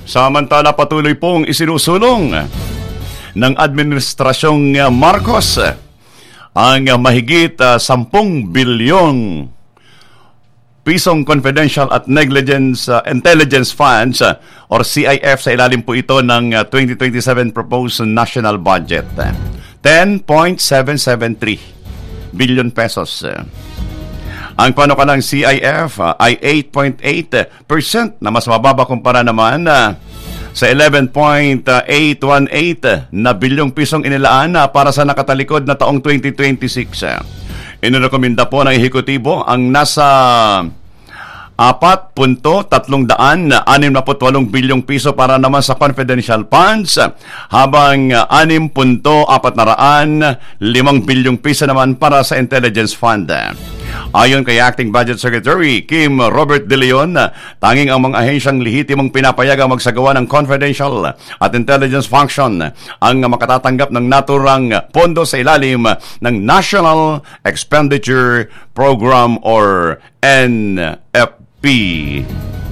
Samantala patuloy pong isinusulong ng Administrasyong Marcos ang mahigit 10 bilyong pisong confidential at negligence intelligence funds or CIF sa ilalim po ito ng 2027 proposed national budget. 10.773 billion pesos. Ang panukalang CIF ay 8.8% na mas mababa kumpara naman sa 11.818 na bilyong pisong inilaan para sa nakatalikod na taong 2026. Inirekomenda po ng ehekutibo ang nasa 4.368 bilyong piso para naman sa confidential funds, habang 6.405 bilyong piso naman para sa intelligence fund. Ayon kay Acting Budget Secretary Kim Robert De Leon, tanging ang mga ahensyang lehitimong pinapayagang magsagawa ng confidential at intelligence function ang makatatanggap ng naturang pondo sa ilalim ng National Expenditure Program or NFP.